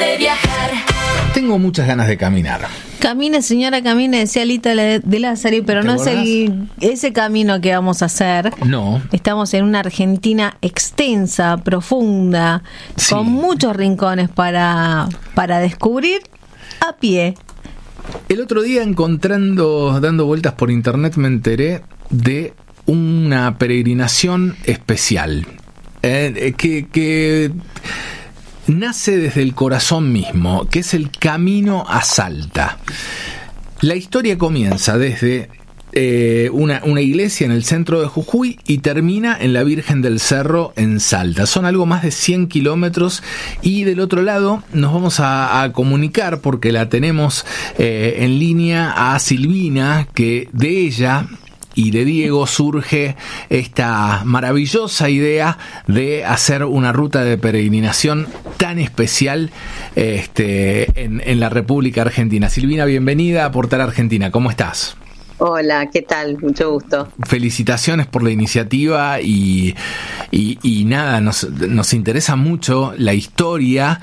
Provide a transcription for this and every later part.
de viajar. Tengo muchas ganas de caminar. Camine, señora, camine, decía Lita de Lázari, pero no acordás? es ese camino que vamos a hacer. No. Estamos en una Argentina extensa, profunda, Sí. con muchos rincones para descubrir a pie. El otro día dando vueltas por internet, me enteré de una peregrinación especial que nace desde el corazón mismo, que es el Camino a Salta. La historia comienza desde una iglesia en el centro de Jujuy y termina en la Virgen del Cerro en Salta. Son algo más de 100 kilómetros y del otro lado nos vamos a comunicar, porque la tenemos en línea, a Silvina, que de ella y de Diego surge esta maravillosa idea de hacer una ruta de peregrinación tan especial en la República Argentina. Silvina, bienvenida a Portal Argentina, ¿cómo estás? Hola, ¿qué tal? Mucho gusto. Felicitaciones por la iniciativa y nada, nos interesa mucho la historia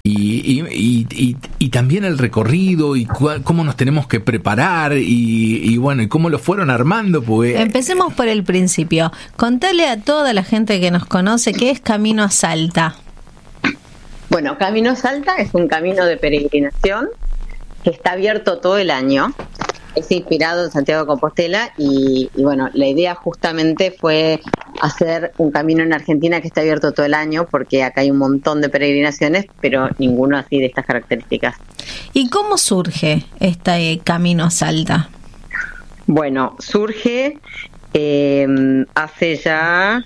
y también el recorrido y cómo nos tenemos que preparar y bueno, y cómo lo fueron armando. Pues. Empecemos por el principio. Contale a toda la gente que nos conoce qué es Camino a Salta. Bueno, Camino a Salta es un camino de peregrinación que está abierto todo el año. Es inspirado en Santiago de Compostela y bueno, la idea justamente fue hacer un camino en Argentina que esté abierto todo el año, porque acá hay un montón de peregrinaciones, pero ninguno así de estas características. ¿Y cómo surge este Camino a Salta? Bueno, surge hace ya...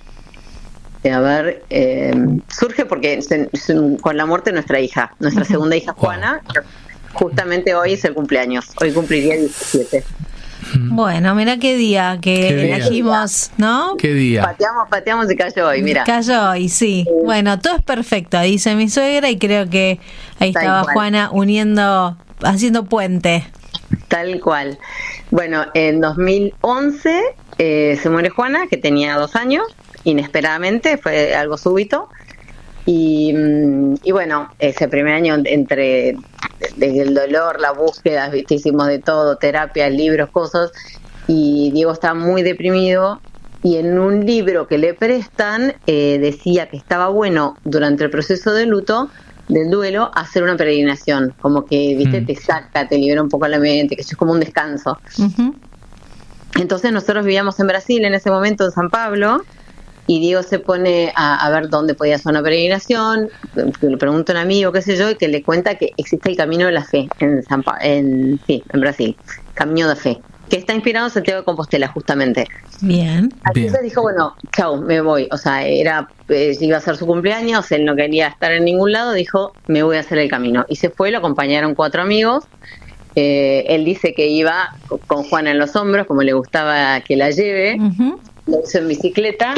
surge porque con la muerte de nuestra hija, nuestra segunda hija Juana. Justamente hoy es el cumpleaños, hoy cumpliría 17. Bueno, mira qué día que elegimos, ¿no? ¿Qué día? Pateamos y cayó hoy, mira. Cayó hoy, sí. Bueno, todo es perfecto, dice mi suegra, y creo que ahí estaba Juana haciendo puente. Tal cual. Bueno, en 2011 se muere Juana, que tenía 2 años, inesperadamente, fue algo súbito. Y bueno, ese primer año desde el dolor, la búsqueda, ¿viste? Hicimos de todo, terapias, libros, cosas, y Diego estaba muy deprimido, y en un libro que le prestan decía que estaba bueno durante el proceso de luto, del duelo, hacer una peregrinación, como que, ¿viste? Te saca, te libera un poco la mente, que eso es como un descanso. Uh-huh. Entonces nosotros vivíamos en Brasil en ese momento, en San Pablo, y Diego se pone a ver dónde podía hacer una peregrinación, le pregunta a un amigo, qué sé yo, y que le cuenta que existe el Camino de la Fe en Brasil, Camino de Fe, que está inspirado en Santiago de Compostela, justamente. Bien. Entonces dijo, bueno, chau, me voy. O sea, iba a ser su cumpleaños, él no quería estar en ningún lado, dijo, me voy a hacer el camino. Y se fue, lo acompañaron 4 amigos. Él dice que iba con Juana en los hombros, como le gustaba que la lleve. Uh-huh. Lo hizo en bicicleta.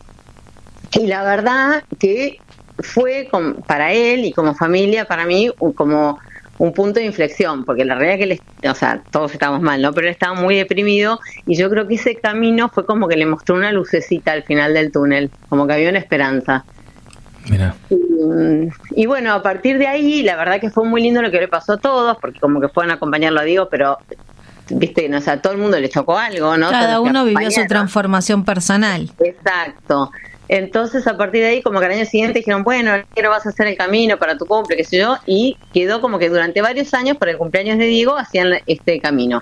Y la verdad que fue para él y como familia, para mí, como un punto de inflexión, porque la realidad es que todos estábamos mal, ¿no? Pero él estaba muy deprimido, y yo creo que ese camino fue como que le mostró una lucecita al final del túnel, como que había una esperanza. Mira. Y bueno, a partir de ahí, la verdad que fue muy lindo lo que le pasó a todos, porque como que fueron a acompañarlo a Diego, pero, viste, no, todo el mundo le chocó algo, ¿no? Cada uno vivió su transformación personal. Exacto. Entonces, a partir de ahí, como que al año siguiente dijeron, bueno, quiero vas a hacer el camino para tu cumple, qué sé yo, y quedó como que durante varios años, por el cumpleaños de Diego, hacían este camino.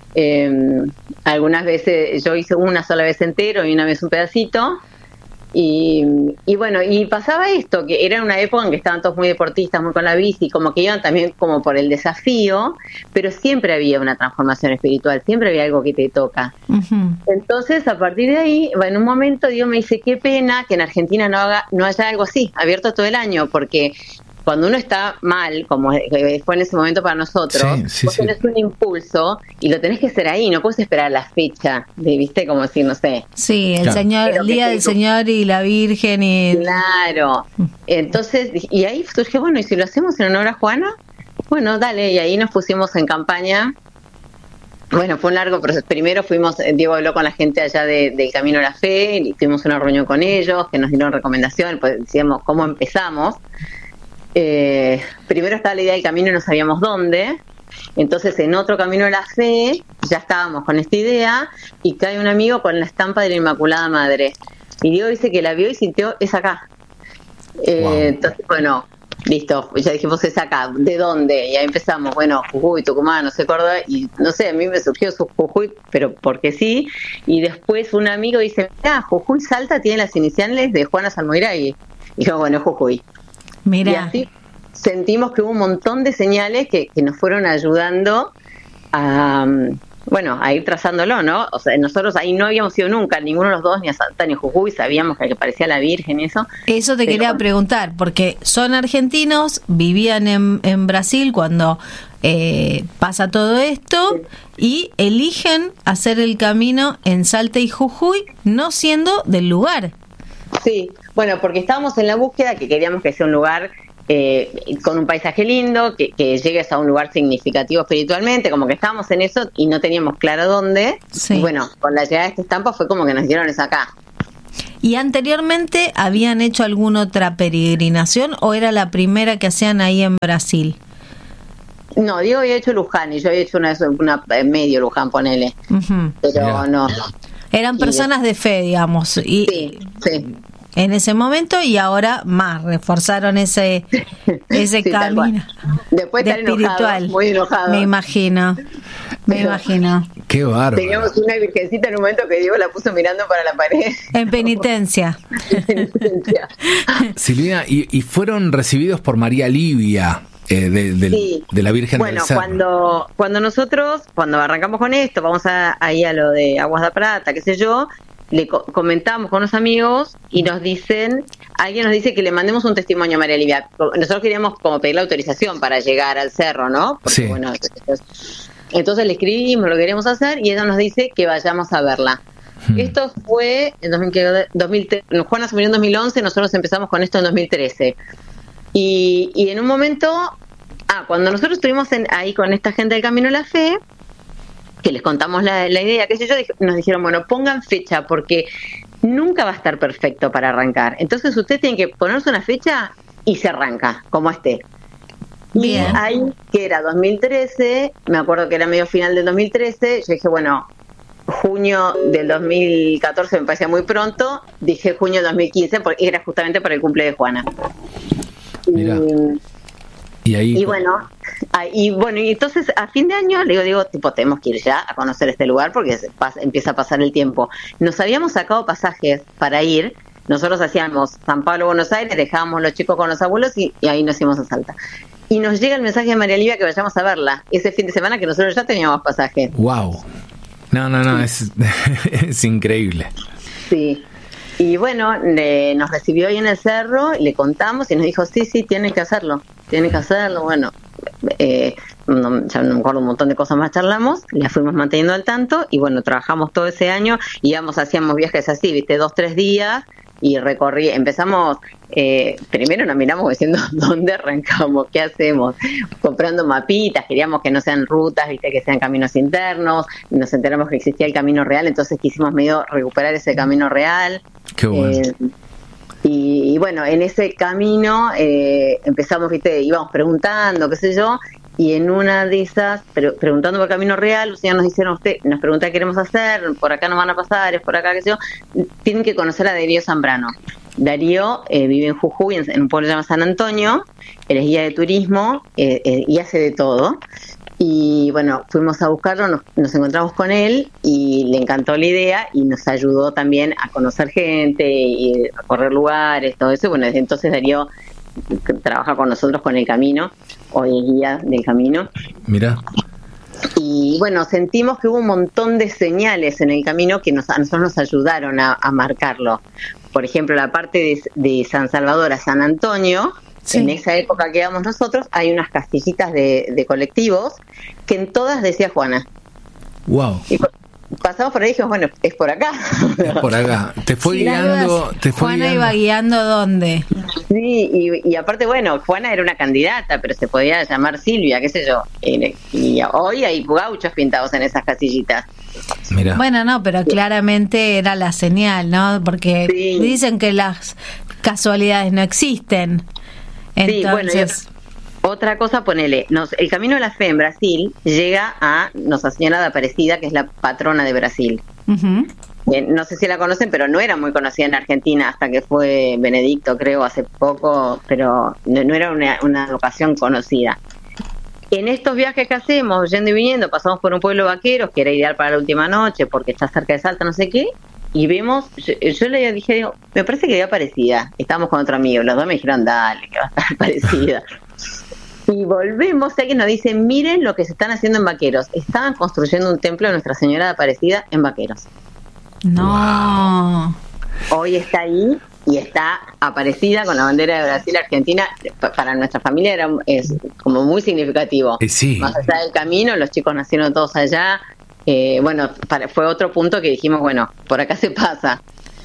Algunas veces, yo hice una sola vez entero y una vez un pedacito, y bueno, y pasaba esto, que era una época en que estaban todos muy deportistas, muy con la bici, como que iban también como por el desafío, pero siempre había una transformación espiritual, siempre había algo que te toca. Uh-huh. Entonces, a partir de ahí, en un momento Dios me dice, qué pena que en Argentina no haya algo así, abierto todo el año, porque cuando uno está mal, como fue en ese momento para nosotros, vos tenés un impulso y lo tenés que hacer ahí, no puedes esperar la fecha de, ¿viste? Como decir, no sé. Sí, el día del Señor y la Virgen y... Claro. Entonces, y ahí surge, bueno, ¿y si lo hacemos en honor a Juana? Bueno, dale, y ahí nos pusimos en campaña. Bueno, fue un largo proceso. Primero Diego habló con la gente allá del Camino de la Fe, y tuvimos una reunión con ellos, que nos dieron recomendaciones, pues decíamos cómo empezamos. primero estaba la idea del camino y no sabíamos dónde. Entonces en otro Camino de la Fe ya estábamos con esta idea y cae un amigo con la estampa de la Inmaculada Madre. Y Diego dice que la vio y sintió, es acá. Wow. Entonces, bueno, listo, ya dijimos es acá. ¿De dónde? Y ahí empezamos, bueno, Jujuy, Tucumán, no sé, Córdoba. Y no sé, a mí me surgió su Jujuy, pero porque sí. Y después un amigo dice, mira, Jujuy Salta tiene las iniciales de Juana Salmoiragui. Y yo, bueno, Jujuy. Mira. Y así sentimos que hubo un montón de señales que nos fueron ayudando a ir trazándolo, ¿no? O sea, nosotros ahí no habíamos ido nunca, ninguno de los dos, ni a Salta ni a Jujuy, sabíamos que parecía la Virgen y eso. Eso te quería preguntar, porque son argentinos, vivían en Brasil cuando pasa todo esto y eligen hacer el camino en Salta y Jujuy, no siendo del lugar. Sí, bueno, porque estábamos en la búsqueda que queríamos que sea un lugar con un paisaje lindo, que llegues a un lugar significativo espiritualmente, como que estábamos en eso y no teníamos claro dónde. Sí. Y bueno, con la llegada de esta estampa fue como que nos dieron eso acá. ¿Y anteriormente habían hecho alguna otra peregrinación o era la primera que hacían ahí en Brasil? No, Diego había hecho Luján y yo había hecho una medio Luján, ponele. Uh-huh. Pero Mirá. no. Eran personas de fe, digamos. Y Sí. en ese momento y ahora más, reforzaron ese Sí, camino después de estar enojados, espiritual. muy enojados. Me imagino. Qué bárbaro. Teníamos una virgencita en un momento que Diego la puso mirando para la pared. En penitencia. Silvina, y fueron recibidos por María Livia, Sí. de la Virgen Bueno, del Cerro. cuando arrancamos con esto, vamos ahí a lo de Aguas de Plata, qué sé yo, le comentamos con unos amigos y alguien nos dice que le mandemos un testimonio a María Livia. Nosotros queríamos como pedir la autorización para llegar al cerro, ¿no? Porque, Sí. bueno, entonces le escribimos, lo queríamos hacer y ella nos dice que vayamos a verla. Esto fue en 2013, Juana se murió en 2011, nosotros empezamos con esto en 2013. Y en un momento, cuando nosotros estuvimos ahí con esta gente del Camino de la Fe, que les contamos la idea, qué sé yo, nos dijeron, bueno, pongan fecha, porque nunca va a estar perfecto para arrancar. Entonces ustedes tienen que ponerse una fecha y se arranca, como esté. Bien. Y ahí, que era 2013, me acuerdo que era medio final del 2013, yo dije, bueno, junio del 2014 me parecía muy pronto, dije junio del 2015, porque era justamente para el cumple de Juana. Mirá. Y ahí... Y bueno, y entonces a fin de año le digo, tenemos que ir ya a conocer este lugar porque empieza a pasar el tiempo. Nos habíamos sacado pasajes para ir, nosotros hacíamos San Pablo, Buenos Aires, dejábamos los chicos con los abuelos y ahí nos íbamos a Salta. Y nos llega el mensaje de María Livia que vayamos a verla ese fin de semana que nosotros ya teníamos pasaje. ¡Wow! No, es increíble. Sí. Y bueno, nos recibió ahí en el cerro, le contamos y nos dijo, sí, tienen que hacerlo. Bueno, ya no me acuerdo, un montón de cosas más charlamos, la fuimos manteniendo al tanto y bueno, trabajamos todo ese año, hacíamos viajes así, 2-3 días y empezamos, primero nos miramos diciendo dónde arrancamos, qué hacemos, comprando mapitas, queríamos que no sean rutas, que sean caminos internos, nos enteramos que existía el camino real, entonces quisimos medio recuperar ese camino real. Qué bueno. Y bueno, en ese camino empezamos, íbamos preguntando, qué sé yo, y en una de esas, preguntando por el camino real, los señores nos dijeron, nos pregunta qué queremos hacer, por acá nos van a pasar, es por acá, qué sé yo, tienen que conocer a Darío Zambrano. Darío vive en Jujuy, en un pueblo llamado San Antonio, él es guía de turismo y hace de todo. Y bueno, fuimos a buscarlo, nos encontramos con él y le encantó la idea y nos ayudó también a conocer gente y a recorrer lugares, todo eso. Y bueno, desde entonces Darío trabaja con nosotros con el camino, hoy es guía del camino. Mira. Y bueno, sentimos que hubo un montón de señales en el camino que a nosotros nos ayudaron a marcarlo. Por ejemplo, la parte de San Salvador a San Antonio. Sí. En esa época que íbamos nosotros, hay unas castillitas de colectivos que en todas decía Juana. Wow. Y pasamos por ahí y dijimos, bueno, es por acá. Es por acá. Te fue guiando. Juana iba guiando ¿dónde? Sí, y aparte, bueno, Juana era una candidata, pero se podía llamar Silvia, qué sé yo. Y hoy hay gauchos pintados en esas casillitas. Mira. Bueno, no, pero claramente era la señal, ¿no? Porque dicen que las casualidades no existen. Entonces, otra cosa, ponele, el Camino de la Fe en Brasil llega a Nuestra Señora de Aparecida, que es la patrona de Brasil. uh-huh. No sé si la conocen, pero no era muy conocida en Argentina hasta que fue Benedicto, creo, hace poco, pero no era una locación conocida. En estos viajes que hacemos, yendo y viniendo, pasamos por un pueblo vaqueros, que era ideal para la última noche, porque está cerca de Salta, no sé qué, y vemos, yo le dije, digo, me parece que había Parecida. Estábamos con otro amigo, los dos me dijeron, dale, que va a estar Parecida. Y volvemos, y alguien nos dice, miren lo que se están haciendo en Vaqueros. Estaban construyendo un templo de Nuestra Señora de Aparecida en Vaqueros. No. Hoy está ahí y está Aparecida con la bandera de Brasil, Argentina. Para nuestra familia es como muy significativo. Sí. Más allá del camino, los chicos nacieron todos allá. Fue otro punto que dijimos, bueno, por acá se pasa.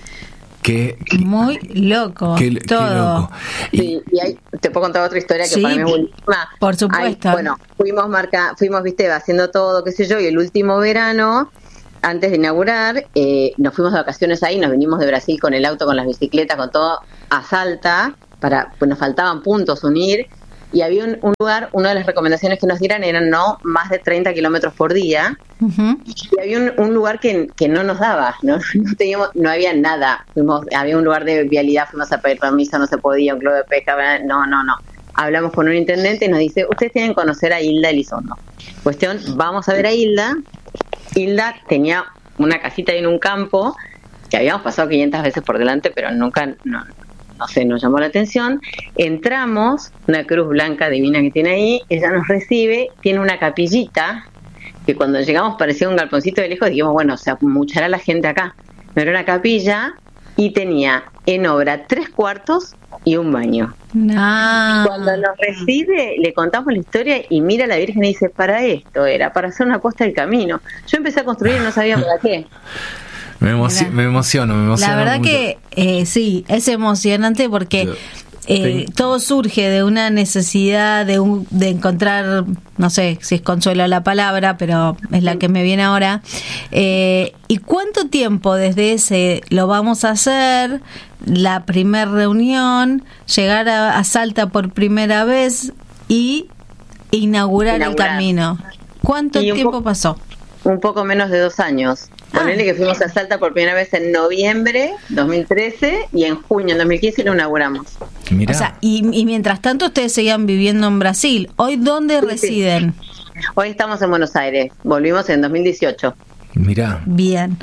Muy loco, qué todo. loco. Sí, y ahí te puedo contar otra historia que para mí es buenísima. Por supuesto. Fuimos viste, haciendo todo, qué sé yo, y el último verano, antes de inaugurar, nos fuimos de vacaciones ahí, nos vinimos de Brasil con el auto, con las bicicletas, con todo, a Salta, pues nos faltaban puntos unir, y había un lugar, una de las recomendaciones que nos dieran eran no más de 30 kilómetros por día, uh-huh. y había un lugar que no nos daba, no había nada. Había un lugar de vialidad, fuimos a pedir permiso, no se podía, un club de pesca, no. Hablamos con un intendente y nos dice, ustedes tienen que conocer a Hilda Elizondo. Cuestión, vamos a ver a Hilda. Hilda tenía una casita ahí en un campo que habíamos pasado 500 veces por delante, pero nunca, no sé, nos llamó la atención. Entramos, una cruz blanca divina que tiene ahí, ella nos recibe, tiene una capillita que cuando llegamos parecía un galponcito de lejos, dijimos, bueno, se amuchará la gente acá. Pero era una capilla y tenía en obra 3 cuartos y un baño. No. Cuando nos recibe, le contamos la historia y mira a la Virgen y dice, para esto era, para hacer una costa del camino. Yo empecé a construir y no sabía para qué. Me emociono. La verdad mucho. que sí, es emocionante porque todo surge de una necesidad de encontrar, no sé si es consuelo la palabra, pero es la que me viene ahora. ¿Y cuánto tiempo desde ese lo vamos a hacer? La primer reunión, llegar a Salta por primera vez y inaugurar el camino. ¿Cuánto tiempo pasó? Un poco menos de 2 años. Ponele que fuimos a Salta por primera vez en noviembre 2013 y en junio en 2015 lo inauguramos. Mirá. O sea, y mientras tanto ustedes seguían viviendo en Brasil. ¿Hoy dónde residen? Hoy estamos en Buenos Aires. Volvimos en 2018. Mirá. Bien.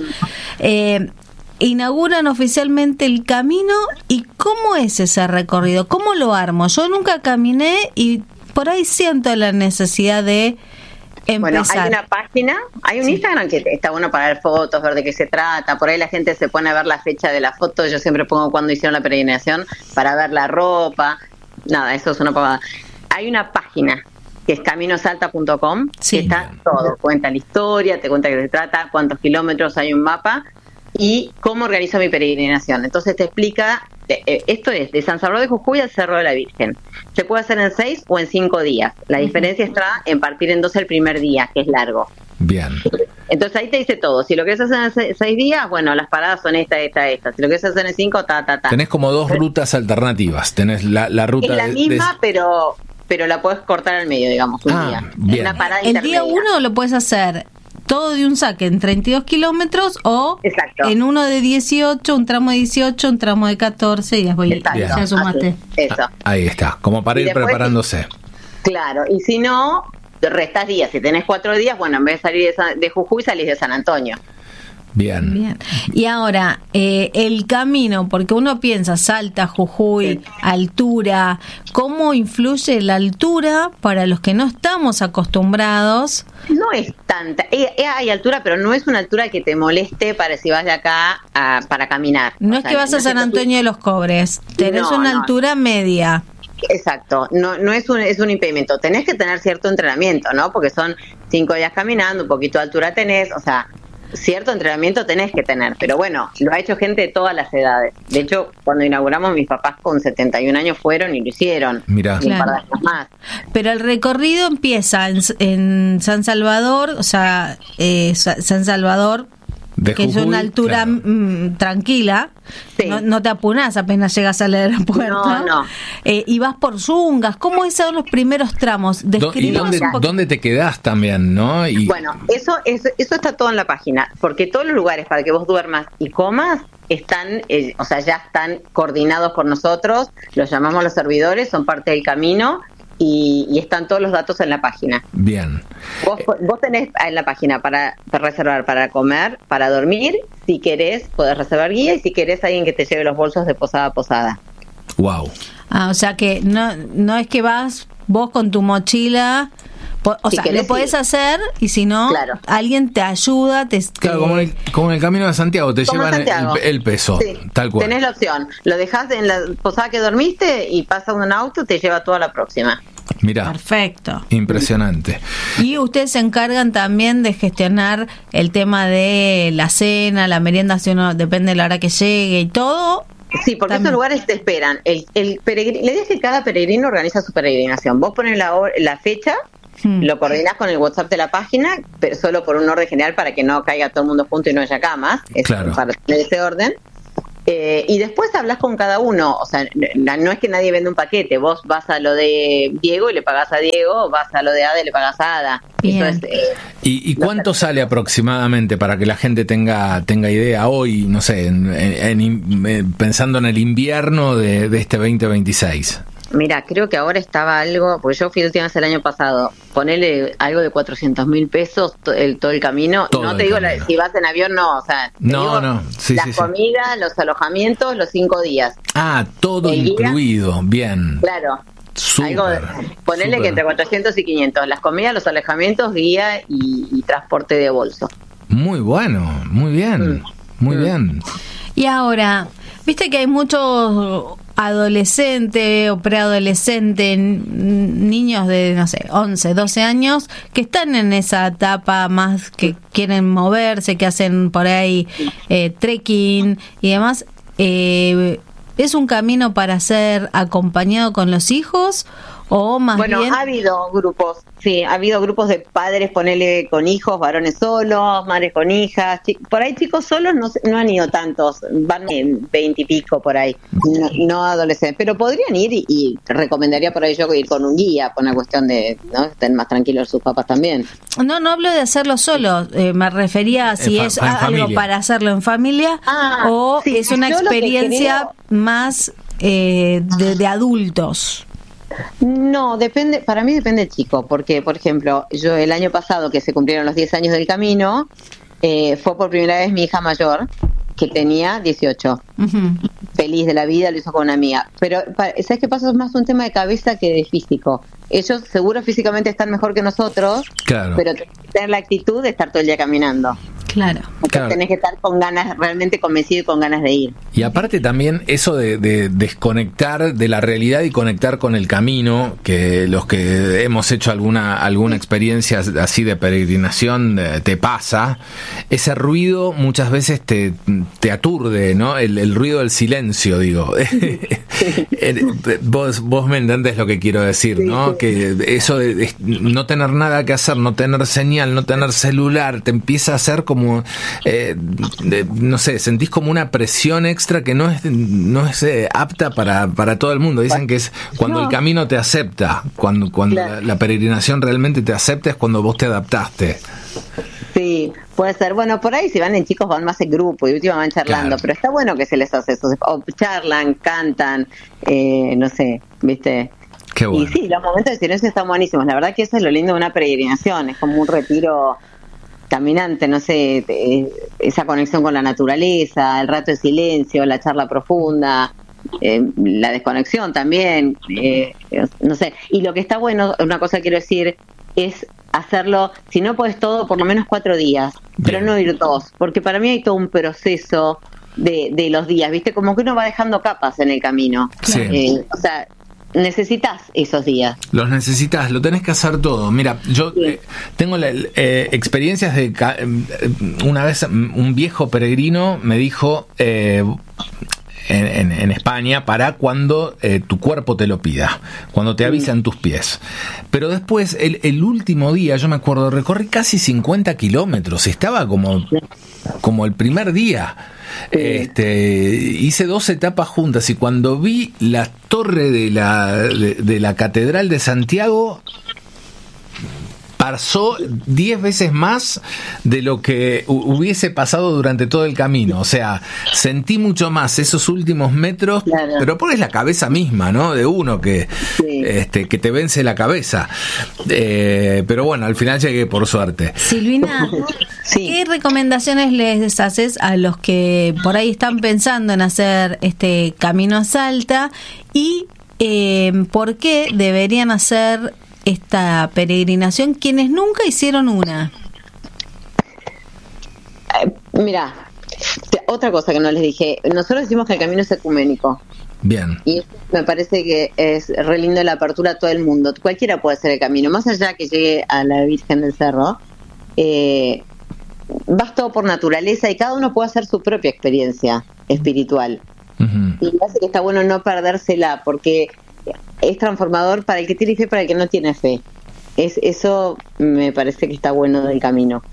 Inauguran oficialmente el camino. ¿Y cómo es ese recorrido? ¿Cómo lo armo? Yo nunca caminé y por ahí siento la necesidad de empezar. Bueno, hay una página, hay un Instagram que está bueno para ver fotos, ver de qué se trata. Por ahí la gente se pone a ver la fecha de la foto. Yo siempre pongo cuando hicieron la peregrinación para ver la ropa. Nada, eso es una pavada. Hay una página que es caminosalta.com, que está todo. Cuenta la historia, te cuenta de qué se trata, cuántos kilómetros, hay un mapa y cómo organizo mi peregrinación. Entonces te explica, esto es de San Salvador de Jujuy al Cerro de la Virgen. Se puede hacer en 6 o en 5 días. La diferencia está en partir en 2 el primer día, que es largo. Bien. Entonces ahí te dice todo. Si lo querés hacer en 6 días, bueno, las paradas son esta. Si lo querés hacer en 5, Tenés como 2 rutas alternativas. Tenés la ruta... Es la misma, pero la podés cortar al medio, digamos, un día. Bien. Una parada el intermedia. día 1 lo puedes hacer todo de un saque en 32 kilómetros o Exacto. en uno de 18, un tramo de 18, un tramo de 14 y después ya sumaste. Eso. Ahí está, como para ir después, preparándose. Claro, y si no, restas días. Si tenés 4 días, bueno, en vez de salir de Jujuy, salís de San Antonio. Bien. Y ahora, el camino, porque uno piensa Salta, Jujuy, altura, ¿cómo influye la altura para los que no estamos acostumbrados? No es tanta, hay altura, pero no es una altura que te moleste para si vas de acá para caminar. No es que vas a San Antonio de los Cobres, tenés una altura media. Exacto, no es un impedimento. Tenés que tener cierto entrenamiento, ¿no? Porque son 5 días caminando, un poquito de altura tenés, o sea, cierto entrenamiento tenés que tener, pero bueno, lo ha hecho gente de todas las edades. De hecho, cuando inauguramos, mis papás con 71 años fueron y lo hicieron. Mirá. Un par de años más. Pero el recorrido empieza en San Salvador, o sea, San Salvador que es una altura tranquila. Sí. No te apunás apenas llegas al aeropuerto. No. Y vas por Zungas. ¿Cómo son los primeros tramos? ¿Y dónde te quedás también, no? Bueno, eso está todo en la página, porque todos los lugares para que vos duermas y comas están, ya están coordinados por nosotros, los llamamos los servidores, son parte del camino. Y están todos los datos en la página. Bien. Vos tenés en la página para reservar, para comer, para dormir. Si querés, podés reservar guía, y si querés, alguien que te lleve los bolsos de posada a posada. Wow. O sea que no es que vas vos con tu mochila. Si lo podés hacer, y si no, claro, alguien te ayuda. Claro, como en el Camino de Santiago, te llevan el peso, sí, tal cual. Tenés la opción, lo dejás en la posada que dormiste y pasa un auto, te lleva toda la próxima. Mirá. Perfecto. Impresionante. Y ustedes se encargan también de gestionar el tema de la cena, la merienda, si uno depende de la hora que llegue y todo. Sí, porque estos lugares te esperan. La idea es que cada peregrino organiza su peregrinación. Vos pones la fecha, lo coordinás con el WhatsApp de la página, pero solo por un orden general para que no caiga todo el mundo junto y no haya camas. Claro. Para tener ese orden. Y después hablas con cada uno, o sea, no es que nadie vende un paquete, vos vas a lo de Diego y le pagás a Diego, vas a lo de Ada y le pagás a Ada. Eso es, ¿Y cuánto sale aproximadamente para que la gente tenga idea hoy, no sé, pensando en el invierno de este 2026? Mira, creo que ahora estaba algo, porque yo fui la última vez el año pasado, ponele algo de 400.000 pesos todo el camino. No te digo si vas en avión, no, o sea, sí, la comida, los alojamientos, los 5 días. Todo incluido, bien. Claro. Ponele que entre 400 y 500, las comidas, los alojamientos, guía y transporte de bolso. Muy bueno, muy bien, muy bien. Y ahora, viste que hay muchos adolescente o preadolescente, niños de, no sé, 11, 12 años, que están en esa etapa más que quieren moverse, que hacen por ahí trekking y demás. ¿Es un camino para ser acompañado con los hijos o más bien? Bueno, ha habido grupos, sí, ha habido grupos de padres, ponele con hijos, varones solos, madres con hijas, por ahí chicos solos no han ido tantos, van 20 y pico por ahí, no adolescentes, pero podrían ir y recomendaría por ahí yo ir con un guía, por una cuestión de, ¿no?, estén más tranquilos sus papás también. No hablo de hacerlo solo, me refería a si es algo familia, para hacerlo en familia o sí, es una experiencia más de adultos. No, depende, para mí depende del chico, porque, por ejemplo, yo el año pasado, que se cumplieron los 10 años del camino, fue por primera vez mi hija mayor, que tenía 18. Uh-huh. Feliz de la vida, lo hizo con una amiga. Pero, ¿sabes qué pasa? Es más un tema de cabeza que de físico. Ellos seguro físicamente están mejor que nosotros, claro, pero tenés que tener la actitud de estar todo el día caminando. Claro. Tenés que estar con ganas, realmente convencido y con ganas de ir. Y aparte también eso de desconectar de la realidad y conectar con el camino, que los que hemos hecho alguna experiencia así de peregrinación te pasa, ese ruido muchas veces te aturde, ¿no? El ruido del silencio, digo. Vos me entendés lo que quiero decir, ¿no? Que eso de no tener nada que hacer, no tener señal, no tener celular, te empieza a hacer como no sé, sentís como una presión extra que no es apta para todo el mundo. Dicen que es cuando el camino te acepta, cuando claro, la peregrinación realmente te acepta, es cuando vos te adaptaste. Sí, puede ser. Bueno, por ahí si van en chicos van más en grupo y última van charlando, claro, pero está bueno que se les hace eso, o charlan, cantan, no sé, ¿viste? Qué bueno. Y sí, los momentos de silencio están buenísimos. La verdad que eso es lo lindo de una peregrinación, es como un retiro caminante, no sé, esa conexión con la naturaleza, el rato de silencio, la charla profunda, la desconexión también, no sé. Y lo que está bueno, una cosa que quiero decir, es hacerlo, si no podés todo, por lo menos 4 días, pero no ir 2, porque para mí hay todo un proceso de los días, ¿viste? Como que uno va dejando capas en el camino. Sí. O sea, necesitas esos días. Los necesitas, lo tenés que hacer todo. Mira, yo tengo experiencias de una vez un viejo peregrino me dijo en España para cuando tu cuerpo te lo pida, cuando te avisan tus pies. Pero después, el último día, yo me acuerdo, recorrí casi 50 kilómetros, estaba como el primer día. Hice 2 etapas juntas y cuando vi la torre de la Catedral de Santiago, pasó 10 veces más de lo que hubiese pasado durante todo el camino. O sea, sentí mucho más esos últimos metros, claro. Pero porque es la cabeza misma, ¿no? De uno que te vence la cabeza. Pero bueno, al final llegué por suerte. Silvina, ¿qué recomendaciones les haces a los que por ahí están pensando en hacer este camino a Salta? Y ¿por qué deberían hacer esta peregrinación quienes nunca hicieron una? Mira, otra cosa que no les dije, nosotros decimos que el camino es ecuménico. Bien. Y me parece que es re lindo la apertura a todo el mundo. Cualquiera puede hacer el camino, más allá que llegue a la Virgen del Cerro. Vas todo por naturaleza y cada uno puede hacer su propia experiencia espiritual. Uh-huh. Y me parece que está bueno no perdérsela, porque es transformador para el que tiene fe y para el que no tiene fe. Eso me parece que está bueno del camino.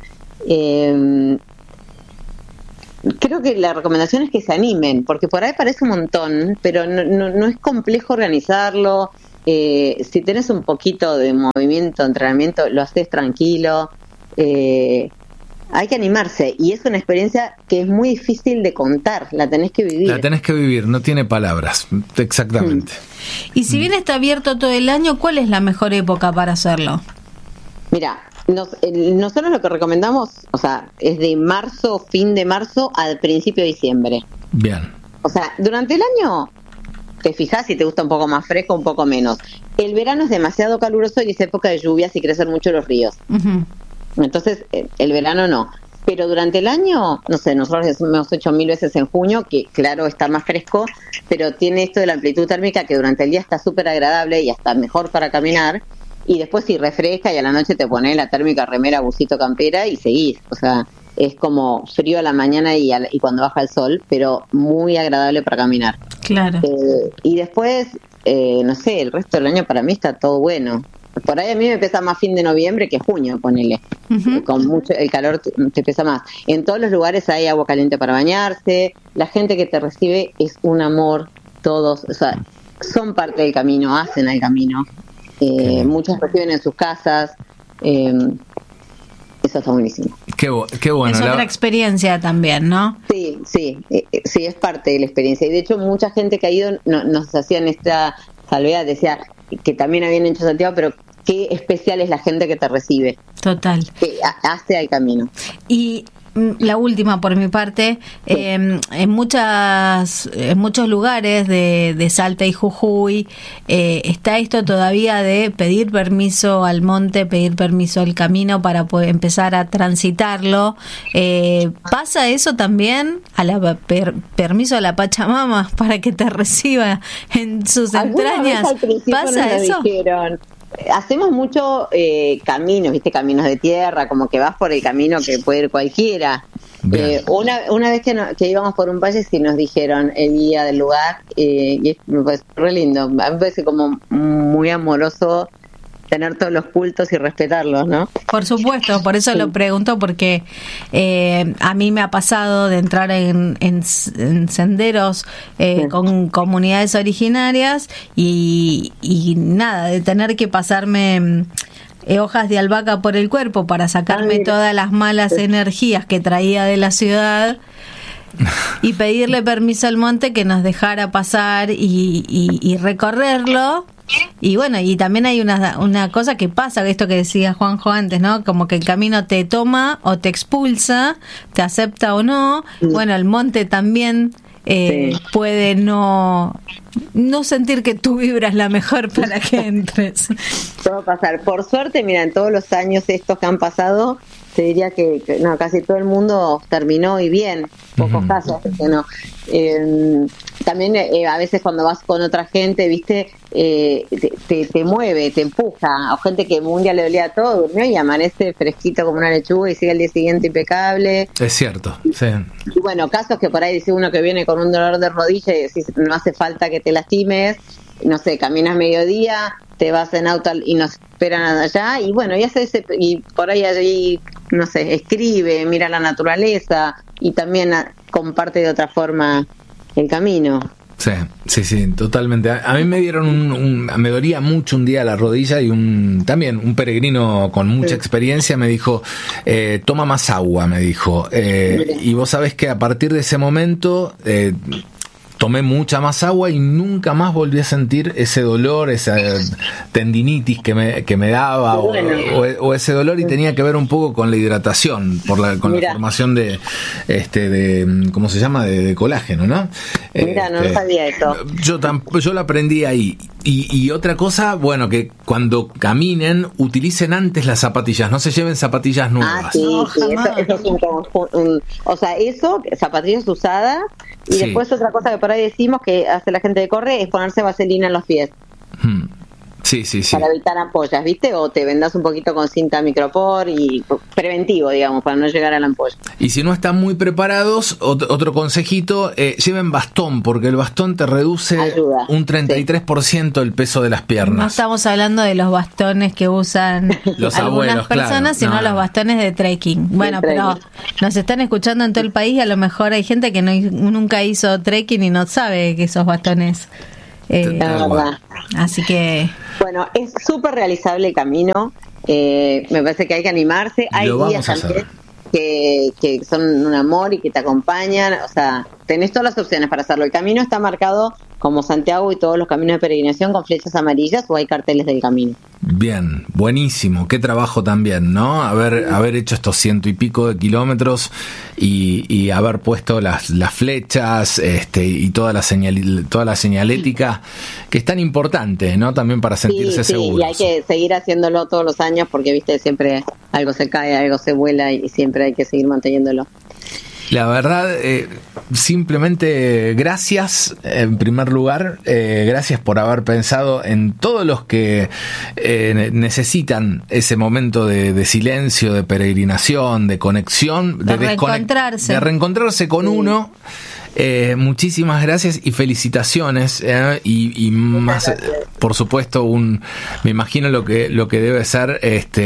Creo que la recomendación es que se animen, porque por ahí parece un montón, pero no es complejo organizarlo. Si tenés un poquito de movimiento, entrenamiento, lo haces tranquilo. Hay que animarse, y es una experiencia que es muy difícil de contar, la tenés que vivir. La tenés que vivir, no tiene palabras, exactamente. Y si bien está abierto todo el año, ¿cuál es la mejor época para hacerlo? Mira, nosotros lo que recomendamos, o sea, es de marzo, fin de marzo al principio de diciembre. Bien. O sea, durante el año te fijas si te gusta un poco más fresco, un poco menos. El verano es demasiado caluroso y es época de lluvias y crecen mucho los ríos. Uh-huh. Entonces, el verano no. Pero durante el año, no sé, nosotros hemos hecho 1000 veces en junio, que claro, está más fresco, pero tiene esto de la amplitud térmica que durante el día está súper agradable y hasta mejor para caminar. Y después sí refresca y a la noche te pones la térmica, remera, busito, campera y seguís. O sea, es como frío a la mañana y cuando baja el sol, pero muy agradable para caminar. Claro. Y después, no sé, el resto del año para mí está todo bueno. Por ahí a mí me pesa más fin de noviembre que junio, ponele. Uh-huh. Con mucho, el calor te pesa más. En todos los lugares hay agua caliente para bañarse. La gente que te recibe es un amor. Todos, o sea, son parte del camino, hacen el camino. Muchos reciben en sus casas. Eso está buenísimo. Qué bueno. Es otra experiencia también, ¿no? Sí, es parte de la experiencia. Y de hecho mucha gente que ha ido nos hacían esta salvedad, decía que también habían hecho Santiago, pero qué especial es la gente que te recibe. Total. Que hace el camino. Y la última por mi parte, sí. En muchos lugares de Salta y Jujuy está esto todavía de pedir permiso al monte, pedir permiso al camino para poder empezar a transitarlo. ¿Pasa eso también? ¿Permiso a la Pachamama para que te reciba en sus entrañas? ¿Pasa eso? Dijeron, hacemos mucho caminos, ¿viste? Caminos de tierra, como que vas por el camino que puede ir cualquiera. Una vez que íbamos por un valle, sí nos dijeron el guía del lugar, y me parece re lindo. A mí me parece como muy amoroso tener todos los cultos y respetarlos, ¿no? Por supuesto, por eso lo pregunto, porque a mí me ha pasado de entrar en senderos con comunidades originarias y nada, de tener que pasarme hojas de albahaca por el cuerpo para sacarme todas las malas energías que traía de la ciudad y pedirle permiso al monte que nos dejara pasar y recorrerlo. Y bueno, y también hay una cosa que pasa, esto que decía Juanjo antes, ¿no? Como que el camino te toma o te expulsa, te acepta o no. Bueno, el monte también puede no sentir que tú vibras la mejor para que entres. Todo va a pasar. Por suerte, mira, en todos los años estos que han pasado, te diría que casi todo el mundo terminó y bien. Pocos casos que no. también a veces cuando vas con otra gente, viste, te mueve, te empuja. O gente que un día le dolía todo, durmió y amanece fresquito como una lechuga y sigue el día siguiente impecable. Es cierto, sí. Y bueno, casos que por ahí dice uno que viene con un dolor de rodilla y decís, no hace falta que te lastimes, no sé, caminas mediodía, te vas en auto y nos esperan allá, y bueno, y por ahí, no sé, escribe, mira la naturaleza y también comparte de otra forma el camino. Sí, totalmente. A mí me dieron me dolía mucho un día la rodilla y también un peregrino con mucha experiencia me dijo, toma más agua, me dijo. Y vos sabés que a partir de ese momento tomé mucha más agua y nunca más volví a sentir ese dolor, esa tendinitis que me daba o ese dolor, y tenía que ver un poco con la hidratación, con la formación de ¿cómo se llama? De colágeno, ¿no? Mira, no sabía eso. Yo lo aprendí ahí. Y otra cosa, bueno, que cuando caminen utilicen antes las zapatillas, no se lleven zapatillas nuevas. Sí, eso es o sea, zapatillas usadas, y después otra cosa que por ahí decimos que hace la gente que corre es ponerse vaselina en los pies. Sí. Para evitar ampollas, ¿viste? O te vendas un poquito con cinta micropor y preventivo, digamos, para no llegar a la ampolla. Y si no están muy preparados, otro consejito, lleven bastón, porque el bastón te reduce un 33% el peso de las piernas. No estamos hablando de los bastones que usan los algunas abuelos, personas, sino los bastones de trekking. Bueno, pero nos están escuchando en todo el país y a lo mejor hay gente que nunca hizo trekking y no sabe que esos bastones... así que... Bueno, es súper realizable el camino. Me parece que hay que animarse. Hay días también que son un amor y que te acompañan. O sea, tenés todas las opciones para hacerlo. El camino está marcado como Santiago y todos los caminos de peregrinación con flechas amarillas, o hay carteles del camino. Bien, buenísimo. Qué trabajo también, ¿no? Haber hecho estos 100 y pico de kilómetros y haber puesto las flechas y toda la señalética, que es tan importante, ¿no? También para sentirse seguros. Y hay que seguir haciéndolo todos los años porque, viste, siempre algo se cae, algo se vuela y siempre hay que seguir manteniéndolo. La verdad, simplemente gracias, en primer lugar, gracias por haber pensado en todos los que necesitan ese momento de silencio, de peregrinación, de conexión, de reencontrarse con uno. Muchísimas gracias y felicitaciones, y más, por supuesto, me imagino lo que debe ser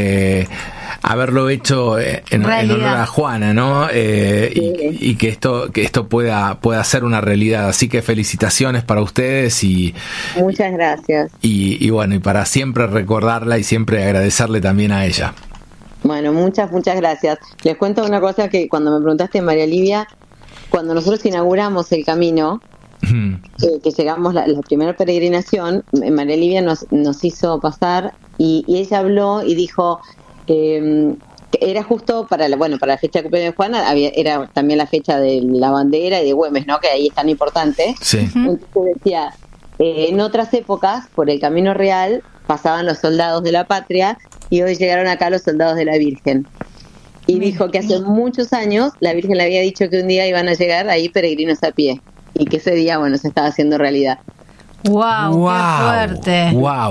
haberlo hecho en honor a Juana, ¿no? Y que esto pueda ser una realidad. Así que felicitaciones para ustedes y muchas gracias. Y bueno, y para siempre recordarla y siempre agradecerle también a ella. Bueno, muchas gracias. Les cuento una cosa que cuando me preguntaste, María Livia, cuando nosotros inauguramos el camino, que llegamos la primera peregrinación, María Livia nos hizo pasar y ella habló y dijo que era justo para la fecha de cumpleaños de Juana, era también la fecha de la bandera y de Güemes, ¿no? Que ahí es tan importante. Sí. Entonces decía, en otras épocas, por el Camino Real, pasaban los soldados de la patria y hoy llegaron acá los soldados de la Virgen. Y dijo que hace muchos años la Virgen le había dicho que un día iban a llegar ahí peregrinos a pie y que ese día, se estaba haciendo realidad. Wow, qué fuerte.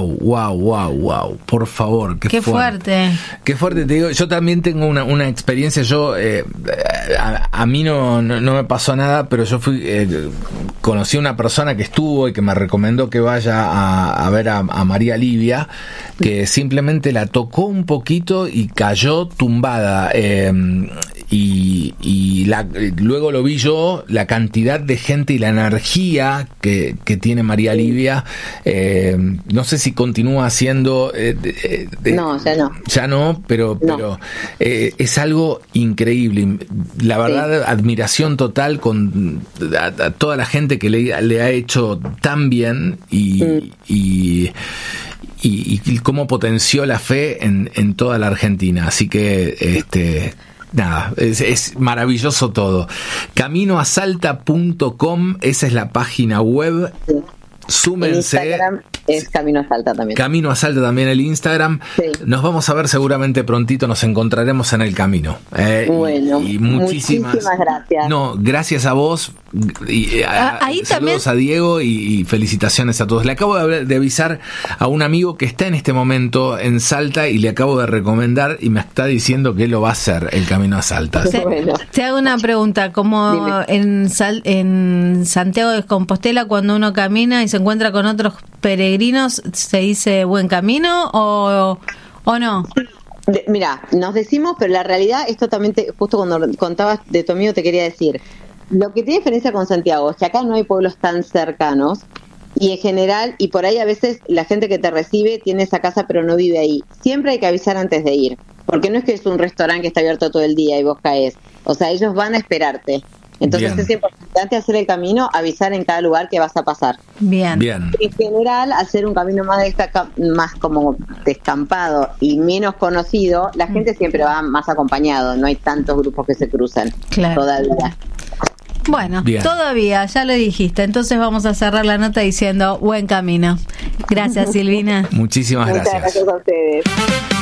Wow, por favor, qué fuerte. Qué fuerte, te digo, yo también tengo una experiencia, yo a mí no me pasó nada, pero yo conocí a una persona que estuvo y que me recomendó que vaya a ver a María Livia, que simplemente la tocó un poquito y cayó tumbada, y luego lo vi yo, la cantidad de gente y la energía que tiene María Livia. No sé si continúa haciendo no, ya no, pero es algo increíble, la verdad. Admiración total a toda la gente que le ha hecho tan bien y cómo potenció la fe en toda la Argentina. Así que nada, es maravilloso todo. Caminoasalta.com, esa es la página web. súmense. En Instagram es Camino a Salta también. Camino a Salta también el Instagram. Sí. Nos vamos a ver seguramente prontito, nos encontraremos en el camino. Bueno, y muchísimas gracias. No, gracias a vos. Y ahí saludos también a Diego y felicitaciones a todos. Le acabo de avisar a un amigo que está en este momento en Salta y le acabo de recomendar y me está diciendo que lo va a hacer el Camino a Salta. Te hago una pregunta, como en Santiago de Compostela, cuando uno camina y se encuentra con otros peregrinos, ¿se dice buen camino o no? Mira, nos decimos, pero la realidad, esto también justo cuando contabas de tu amigo te quería decir, lo que tiene diferencia con Santiago es que acá no hay pueblos tan cercanos y en general, y por ahí a veces la gente que te recibe tiene esa casa pero no vive ahí. Siempre hay que avisar antes de ir, porque no es que es un restaurante que está abierto todo el día y vos caes, o sea, ellos van a esperarte. Entonces es importante hacer el camino, avisar en cada lugar que vas a pasar. Bien. En general, hacer un camino más como descampado y menos conocido, la gente siempre va más acompañado, no hay tantos grupos que se cruzan todavía. Bueno, todavía, ya lo dijiste, entonces vamos a cerrar la nota diciendo buen camino. Gracias, Silvina. Muchísimas gracias. Muchas gracias a ustedes.